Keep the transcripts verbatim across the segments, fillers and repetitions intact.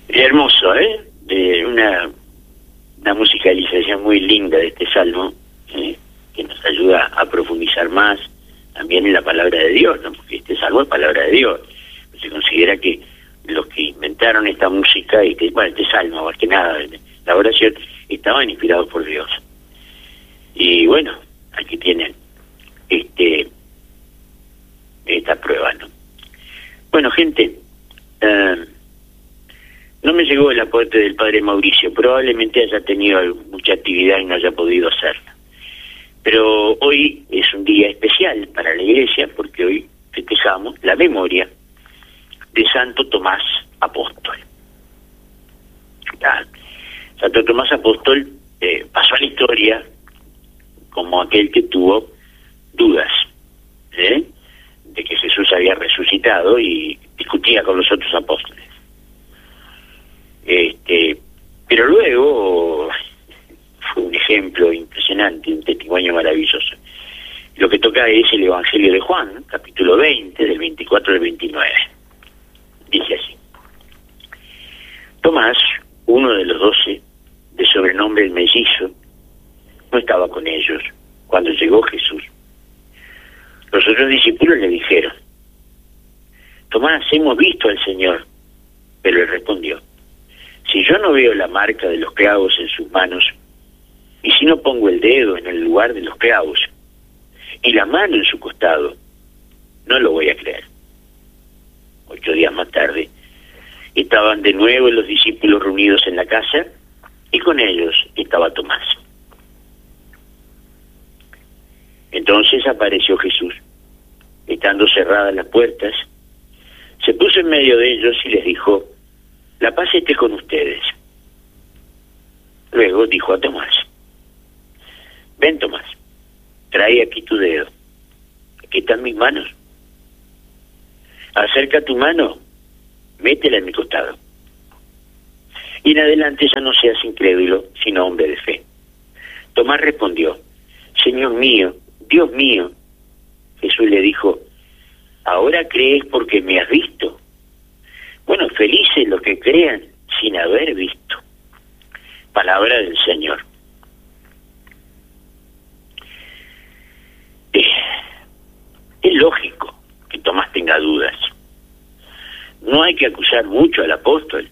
Hermoso, ¿eh? De una, una musicalización muy linda de este salmo, ¿eh? Que nos ayuda a profundizar más también en la palabra de Dios, ¿no? Porque este salmo es palabra de Dios. Se considera que los que inventaron esta música, y que, bueno, este salmo, más que nada, la oración, estaban inspirados por Dios. Y bueno, aquí tienen este esta prueba, ¿no? Bueno, gente, uh, no me llegó el aporte del padre Mauricio, probablemente haya tenido mucha actividad y no haya podido hacerla. Pero hoy es un día especial para la iglesia porque hoy festejamos la memoria de Santo Tomás Apóstol. Ah, Santo Tomás Apóstol eh, pasó a la historia como aquel que tuvo dudas, ¿eh? de que Jesús había resucitado y discutía con los otros apóstoles. Este, pero luego fue un ejemplo impresionante, un testimonio maravilloso. Lo que toca es el Evangelio de Juan, capítulo veinte, del veinticuatro al veintinueve. Dice así: Tomás, uno de los doce, de sobrenombre el mellizo, no estaba con ellos cuando llegó Jesús. Los otros discípulos le dijeron: Tomás, hemos visto al Señor. Pero él respondió: si yo no veo la marca de los clavos en sus manos, y si no pongo el dedo en el lugar de los clavos, y la mano en su costado, no lo voy a creer. Ocho días más tarde, estaban de nuevo los discípulos reunidos en la casa, y con ellos estaba Tomás. Entonces apareció Jesús, estando cerradas las puertas, se puso en medio de ellos y les dijo: la paz esté con ustedes. Luego dijo a Tomás: ven, Tomás, trae aquí tu dedo. Aquí están mis manos. Acerca tu mano, métela en mi costado. Y en adelante ya no seas incrédulo, sino hombre de fe. Tomás respondió: Señor mío, Dios mío. Jesús le dijo: ¿ahora crees porque me has visto? Bueno, felices los que crean sin haber visto. Palabra del Señor. Eh, es lógico que Tomás tenga dudas. No hay que acusar mucho al apóstol.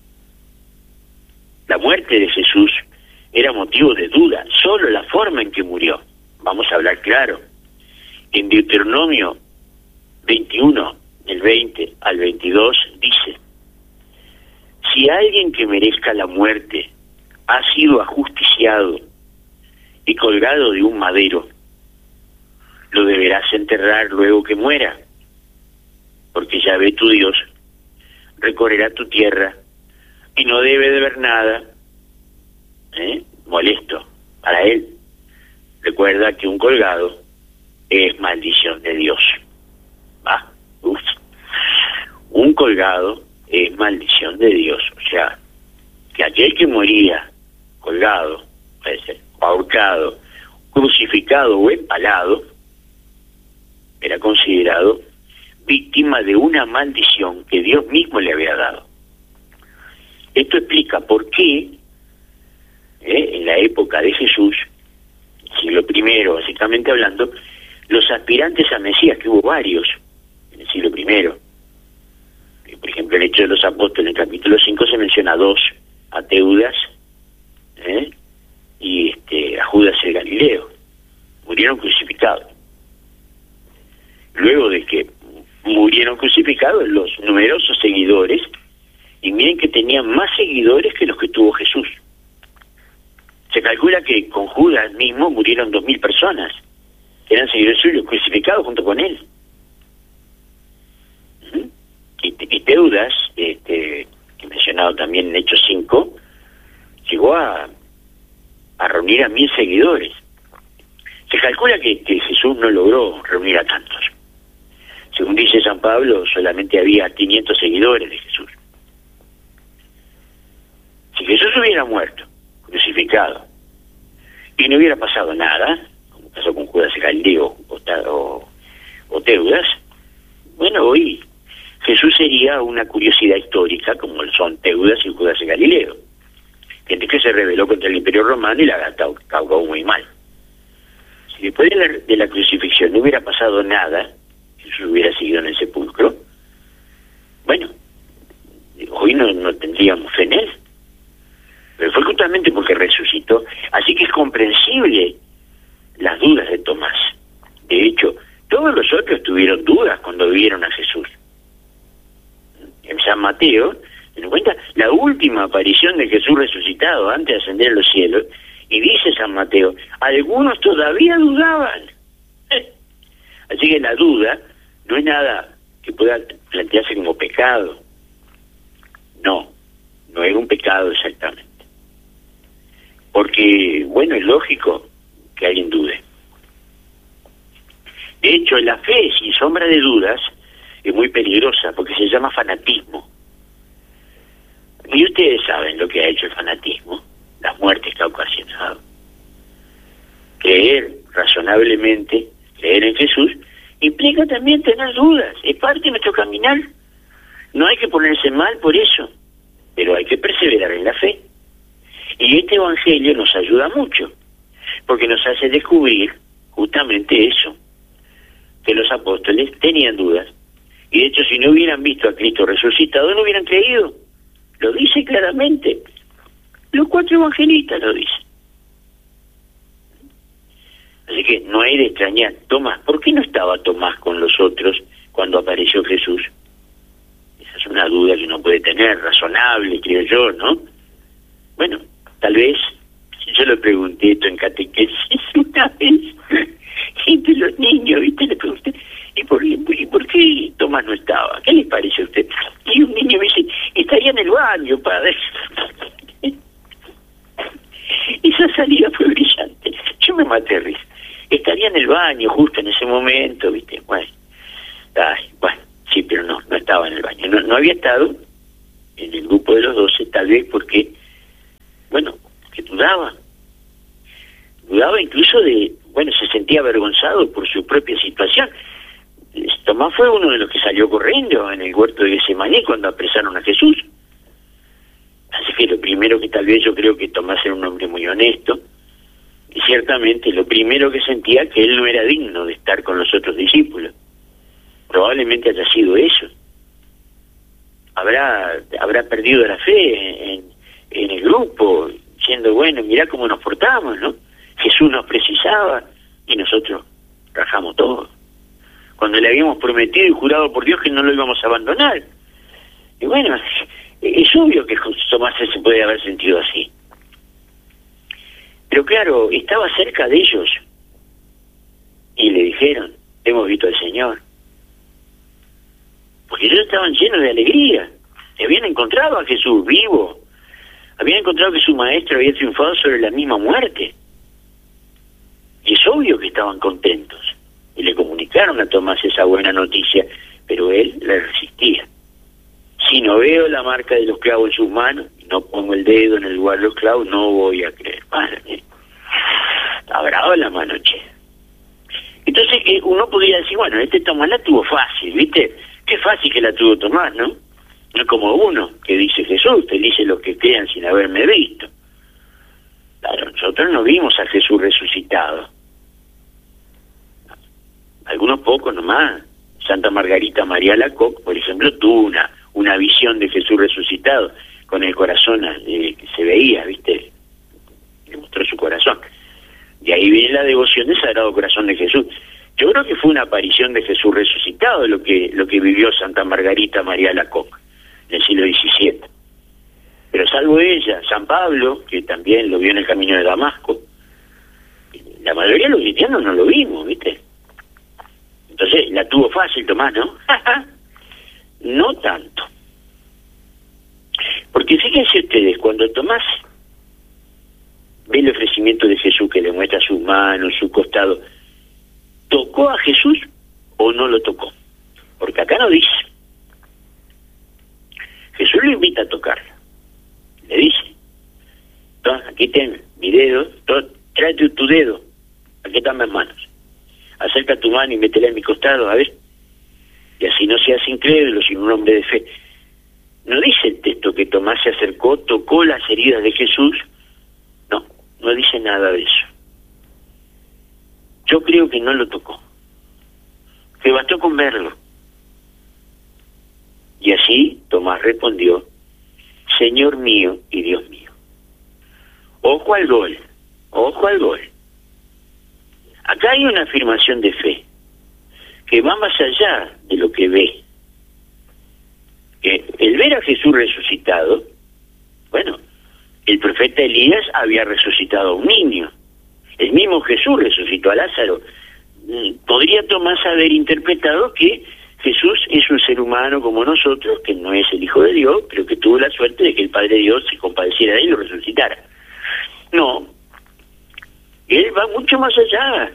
La muerte de Jesús era motivo de duda, solo la forma en que murió. Vamos a hablar claro. En Deuteronomio veintiuno, del veinte al veintidós, dice: si alguien que merezca la muerte ha sido ajusticiado y colgado de un madero, lo deberás enterrar luego que muera, porque Yahvé tu Dios recorrerá tu tierra y no debe de ver nada ¿eh? molesto para él. Recuerda que un colgado es maldición de Dios. ¿Va? Uf. Un colgado es maldición de Dios. O sea, que aquel que moría colgado, puede ser ahorcado, crucificado o empalado, era considerado víctima de una maldición que Dios mismo le había dado. Esto explica por qué ¿eh? en la época de Jesús, siglo primero básicamente hablando, los aspirantes a Mesías, que hubo varios en el siglo primero, por ejemplo el Hecho de los Apóstoles, en el capítulo cinco se menciona a dos, a Teudas ¿eh? y este, a Judas el Galileo, murieron crucificados. Luego de que murieron crucificados, los numerosos seguidores, y miren que tenían más seguidores que los que tuvo Jesús. Se calcula que con Judas mismo murieron dos mil personas, que eran seguidores suyos, crucificados junto con él. ¿Mm? Y, y Teudas, este, que he mencionado también en Hechos cinco, llegó a, a reunir a mil seguidores. Se calcula que, que Jesús no logró reunir a tantos. Según dice San Pablo, solamente había quinientos seguidores de Jesús. Si Jesús hubiera muerto, crucificado, y no hubiera pasado nada, como pasó con Judas el Galileo o, o, o Teudas, bueno, hoy Jesús sería una curiosidad histórica, como son Teudas y Judas de Galileo. Gente que se rebeló contra el Imperio Romano y la acabó muy mal. Si después de la, de la crucifixión no hubiera pasado nada, Jesús hubiera seguido en el sepulcro, bueno, hoy no, no tendríamos fe en él. Pero fue justamente porque resucitó. Así que es comprensible las dudas de Tomás. De hecho, todos los otros tuvieron dudas cuando vieron a Jesús. En San Mateo, ten en cuenta la última aparición de Jesús resucitado antes de ascender a los cielos, y dice San Mateo, algunos todavía dudaban. Así que la duda no es nada que pueda plantearse como pecado. No, no es un pecado exactamente. Porque, bueno, es lógico que alguien dude. De hecho, la fe sin sombra de dudas es muy peligrosa porque se llama fanatismo. Y ustedes saben lo que ha hecho el fanatismo, las muertes que ha ocasionado. Creer razonablemente, creer en Jesús, implica también tener dudas, es parte de nuestro caminar. No hay que ponerse mal por eso, pero hay que perseverar en la fe. Y este evangelio nos ayuda mucho, porque nos hace descubrir justamente eso, que los apóstoles tenían dudas, y de hecho si no hubieran visto a Cristo resucitado no hubieran creído. Lo dice claramente, los cuatro evangelistas lo dicen. Así que no hay de extrañar. Tomás, ¿por qué no estaba Tomás con los otros cuando apareció Jesús? Esa es una duda que uno puede tener, razonable, creo yo, ¿no? Bueno, tal vez, si yo le pregunté esto en catequesis una vez, entre los niños, ¿viste? Le pregunté, ¿y por, ¿y por qué Tomás no estaba? ¿Qué les parece a usted? Y un niño me dice, estaría en el baño, padre. Esa salida fue brillante. Yo me maté de risa. Estaría en el baño justo en ese momento, ¿viste? Bueno, ay, bueno, sí, pero no, no estaba en el baño. No, no había estado en el grupo de los doce, tal vez porque, bueno, que dudaba. Dudaba incluso de, bueno, se sentía avergonzado por su propia situación. Tomás fue uno de los que salió corriendo en el huerto de Getsemaní cuando apresaron a Jesús. Así que lo primero que tal vez yo creo que Tomás era un hombre muy honesto, y ciertamente lo primero que sentía que él no era digno de estar con los otros discípulos. Probablemente haya sido eso. Habrá habrá perdido la fe en, en el grupo, diciendo, bueno, mirá cómo nos portamos, ¿no? Jesús nos precisaba y nosotros rajamos todo. Cuando le habíamos prometido y jurado por Dios que no lo íbamos a abandonar. Y bueno, es obvio que Tomás se puede haber sentido así. Pero claro, estaba cerca de ellos y le dijeron, hemos visto al Señor. Porque ellos estaban llenos de alegría. Habían encontrado a Jesús vivo. Habían encontrado que su maestro había triunfado sobre la misma muerte. Y es obvio que estaban contentos. Y le comunicaron a Tomás esa buena noticia, pero él le resistía. Si no veo la marca de los clavos en sus manos, y no pongo el dedo en el lugar de los clavos, no voy a creer. Madre, está brava la mano, che. Entonces eh, uno podría decir, bueno, este Tomás la tuvo fácil, ¿viste? Qué fácil que la tuvo Tomás, ¿no? No como uno que dice Jesús, felices los que crean sin haberme visto. Claro, nosotros no vimos a Jesús resucitado. Algunos pocos nomás. Santa Margarita María Alacoque, por ejemplo, tuvo una una visión de Jesús resucitado, con el corazón eh, que se veía, ¿viste? Le mostró su corazón. De ahí viene la devoción del Sagrado Corazón de Jesús. Yo creo que fue una aparición de Jesús resucitado lo que lo que vivió Santa Margarita María Alacoque en el siglo diecisiete. Pero salvo ella, San Pablo, que también lo vio en el camino de Damasco, la mayoría de los cristianos no lo vimos, ¿viste? Entonces, la tuvo fácil Tomás, ¿no? No tanto. Porque fíjense ustedes, cuando Tomás ve el ofrecimiento de Jesús que le muestra sus manos, su costado, ¿tocó a Jesús o no lo tocó? Porque acá no dice. Jesús lo invita a tocarlo. Le dice, aquí ten mi dedo, tráete tu dedo, aquí están mis manos. Acerca tu mano y métela en mi costado, a ver. y así no seas incrédulo, sino un hombre de fe. No dice el texto que Tomás se acercó, tocó las heridas de Jesús. No, no dice nada de eso. Yo creo que no lo tocó, que bastó con verlo. Y así Tomás respondió: Señor mío y Dios mío. Ojo al gol, ojo al gol. Acá hay una afirmación de fe que va más allá de lo que ve. Que el ver a Jesús resucitado, bueno, el profeta Elías había resucitado a un niño. El mismo Jesús resucitó a Lázaro. Podría Tomás haber interpretado que Jesús es un ser humano como nosotros, que no es el Hijo de Dios, pero que tuvo la suerte de que el Padre de Dios se compadeciera de él y lo resucitara. No, él va mucho más allá.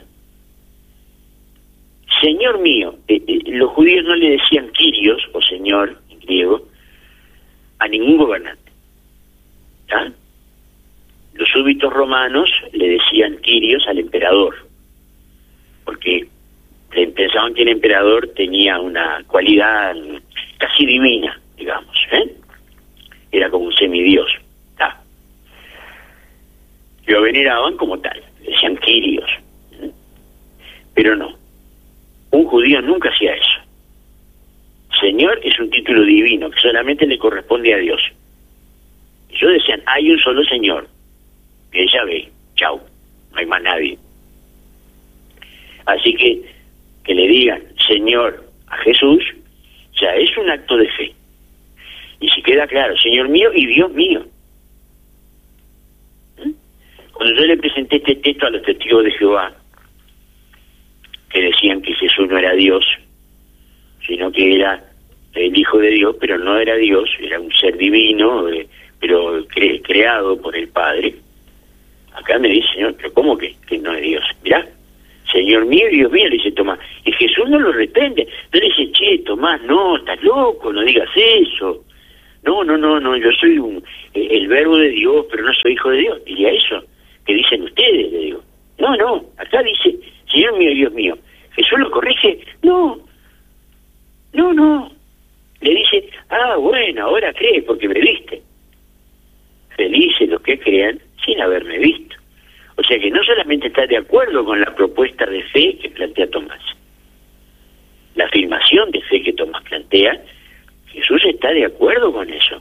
Señor mío, eh, eh, los judíos no le decían Kyrios o Señor en griego a ningún gobernante. ¿Ah? Los súbditos romanos le decían Kyrios al emperador, porque pensaban que el emperador tenía una cualidad casi divina, digamos, ¿eh? Era como un semidios. ¿Ah? Lo veneraban como tal, le decían Kyrios. ¿eh? Pero no, un judío nunca hacía eso. Señor es un título divino que solamente le corresponde a Dios. Ellos decían, hay un solo Señor, que es Yahvé, chau, no hay más nadie. Así que, que le digan Señor a Jesús, ya es un acto de fe. Y si queda claro, Señor mío y Dios mío. ¿Mm? Cuando yo le presenté este texto a los testigos de Jehová, que decían que Jesús no era Dios, sino que era el Hijo de Dios, pero no era Dios, era un ser divino, eh, pero cre creado por el Padre. Acá me dice, Señor, pero ¿cómo que, que no es Dios? Mirá, Señor mío y Dios mío, le dice Tomás. Y Jesús no lo reprende. No le dice, che, Tomás, no, estás loco, no digas eso. No, no, no, no, yo soy un, eh, el verbo de Dios, pero no soy hijo de Dios. Diría eso que dicen ustedes, le digo. No, no, acá dice, Señor mío y Dios mío. Jesús lo corrige. No, no, no. Le dice, ah, bueno, ahora crees porque me viste. Felices los que crean sin haberme visto. O sea que no solamente está de acuerdo con la propuesta de fe que plantea Tomás, la afirmación de fe que Tomás plantea, Jesús está de acuerdo con eso.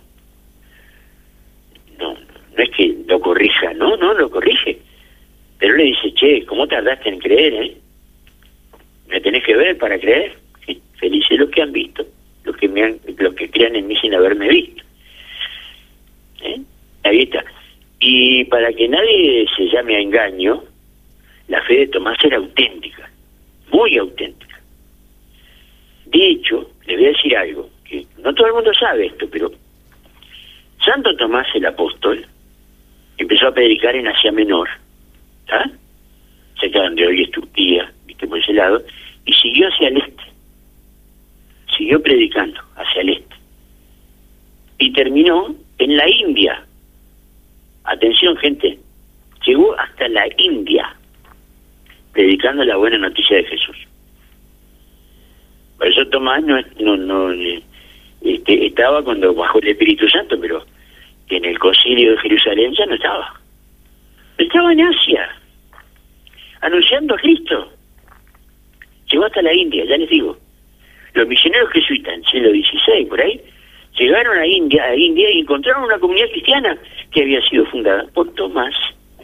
No, no es que lo corrija, no, no lo corrige. Pero le dice, che, ¿cómo tardaste en creer, eh? ¿Me tenés que ver para creer? Sí, felices los que han visto, los que, me han, los que crean en mí sin haberme visto. ¿Eh? Ahí está. Y para que nadie se llame a engaño, la fe de Tomás era auténtica, muy auténtica. De hecho, le voy a decir algo, que no todo el mundo sabe esto, pero Santo Tomás el apóstol empezó a predicar en Asia Menor, ¿ah? cerca de donde hoy es Turquía, viste, por ese lado, y siguió hacia el este, siguió predicando hacia el este, y terminó en la India. Atención, gente, llegó hasta la India predicando la buena noticia de Jesús. Por eso Tomás no, no, no este, estaba cuando bajó el Espíritu Santo, pero en el concilio de Jerusalén ya no estaba. Estaba en Asia, anunciando a Cristo. Llegó hasta la India, ya les digo. Los misioneros jesuitas en el siglo dieciséis, por ahí, llegaron a India, a India y encontraron una comunidad cristiana que había sido fundada por Tomás.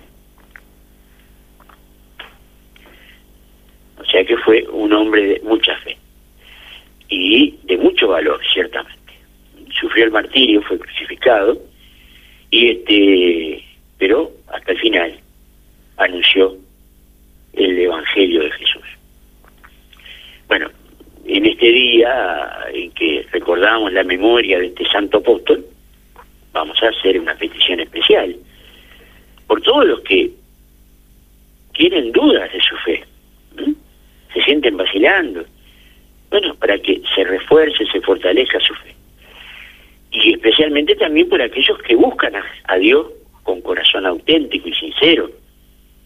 O sea que fue un hombre de mucha fe y de mucho valor, ciertamente. Sufrió el martirio, fue crucificado, y este, pero hasta el final anunció el Evangelio de Jesús. Bueno, en este día en que recordamos la memoria de este santo apóstol, vamos a hacer una petición especial por todos los que tienen dudas de su fe, ¿eh? se sienten vacilando, bueno, para que se refuerce, se fortalezca su fe, y especialmente también por aquellos que buscan a, a Dios con corazón auténtico y sincero,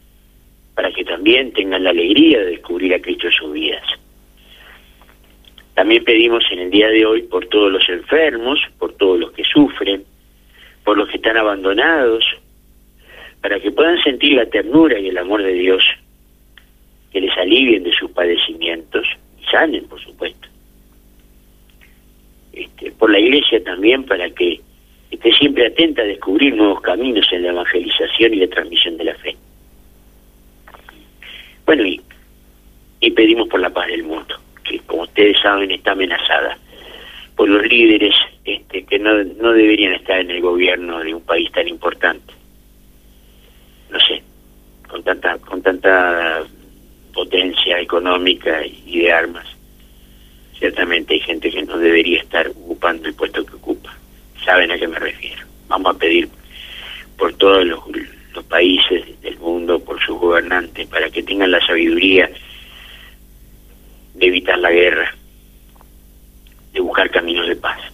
para que también tengan la alegría de descubrir a Cristo en sus vidas. También pedimos en el día de hoy por todos los enfermos, por todos los que sufren, por los que están abandonados, para que puedan sentir la ternura y el amor de Dios, que les alivien de sus padecimientos y sanen, por supuesto. Este, por la Iglesia también, para que esté siempre atenta a descubrir nuevos caminos en la evangelización y la transmisión de la fe. Bueno, y, y pedimos por la paz del mundo, que como ustedes saben está amenazada por los líderes este, que no, no deberían estar en el gobierno de un país tan importante. No sé, con tanta, con tanta potencia económica y de armas. Ciertamente hay gente que no debería estar ocupando el puesto que ocupa. Saben a qué me refiero. Vamos a pedir por todos los, los países del mundo, por sus gobernantes, para que tengan la sabiduría de evitar la guerra, de buscar caminos de paz.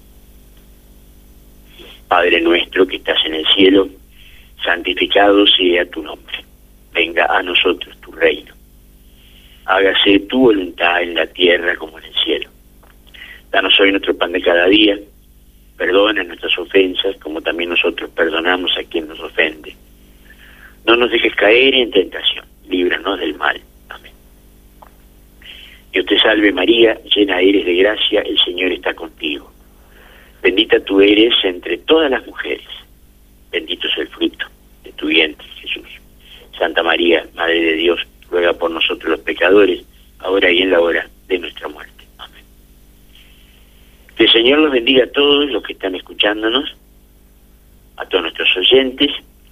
Padre nuestro que estás en el cielo, santificado sea tu nombre. Venga a nosotros tu reino. Hágase tu voluntad en la tierra como en el cielo. Danos hoy nuestro pan de cada día. Perdona nuestras ofensas, como también nosotros perdonamos a quien nos ofende. No nos dejes caer en tentación. Líbranos del mal. Amén. Dios te salve María, llena eres de gracia, el Señor está contigo. Bendita tú eres entre todas las mujeres. Bendito es el fruto de tu vientre, Jesús. Santa María, Madre de Dios, ruega por nosotros los pecadores, ahora y en la hora de nuestra muerte. Amén. Que el Señor los bendiga a todos los que están escuchándonos, a todos nuestros oyentes,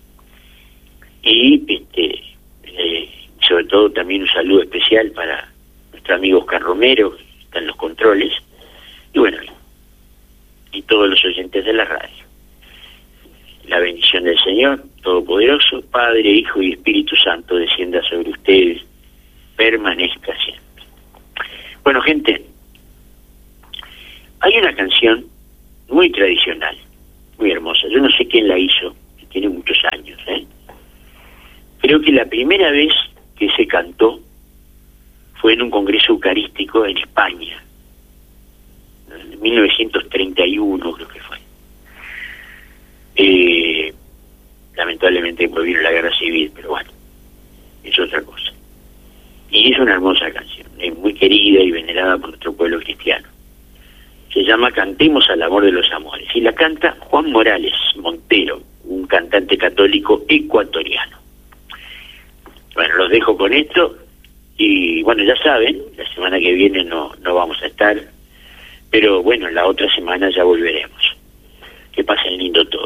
y este, eh, sobre todo también un saludo especial para nuestro amigo Oscar Romero, que está en los controles, y bueno, y todos los oyentes de la radio. La bendición del Señor Todopoderoso, Padre, Hijo y Espíritu Santo, descienda sobre ustedes, permanezca siempre. Bueno, gente, hay una canción muy tradicional, muy hermosa. Yo no sé quién la hizo, tiene muchos años, ¿eh? Creo que la primera vez que se cantó fue en un congreso eucarístico en España, en mil novecientos treinta y uno creo que fue. Eh, lamentablemente después vino la guerra civil, pero bueno, es otra cosa. Y es una hermosa canción, es muy querida y venerada por nuestro pueblo cristiano. Se llama Cantemos al amor de los amores, y la canta Juan Morales Montero, un cantante católico ecuatoriano. Bueno, los dejo con esto, y bueno, ya saben, la semana que viene no, no vamos a estar, pero bueno, la otra semana ya volveremos. Que pasen lindo todo.